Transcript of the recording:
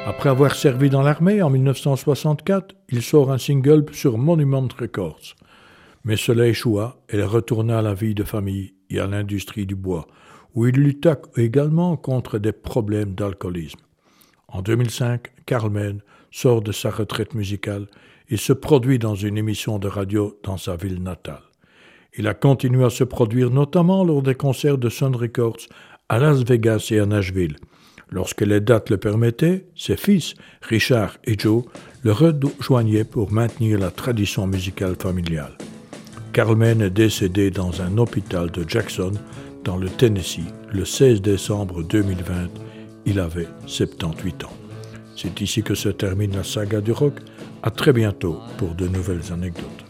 Après avoir servi dans l'armée en 1964, il sort un single sur Monument Records. Mais cela échoua et il retourna à la vie de famille et à l'industrie du bois, où il lutta également contre des problèmes d'alcoolisme. En 2005, Carl Mann sort de sa retraite musicale et se produit dans une émission de radio dans sa ville natale. Il a continué à se produire notamment lors des concerts de Sun Records à Las Vegas et à Nashville. Lorsque les dates le permettaient, ses fils, Richard et Joe, le rejoignaient pour maintenir la tradition musicale familiale. Carl Mann est décédé dans un hôpital de Jackson, dans le Tennessee, le 16 décembre 2020. Il avait 78 ans. C'est ici que se termine la saga du rock. À très bientôt pour de nouvelles anecdotes.